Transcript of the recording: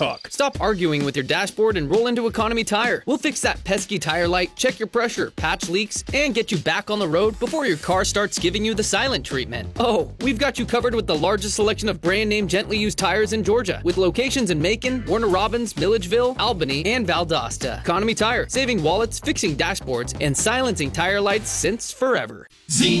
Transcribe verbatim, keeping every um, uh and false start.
Hook. Stop arguing with your dashboard and roll into Economy Tire. We'll fix that pesky tire light, check your pressure, patch leaks, and get you back on the road before your car starts giving you the silent treatment. Oh, we've got you covered with the largest selection of brand name gently used tires in Georgia, with locations in Macon, Warner Robins, Milledgeville, Albany, and Valdosta. Economy Tire, saving wallets, fixing dashboards, and silencing tire lights since forever. Z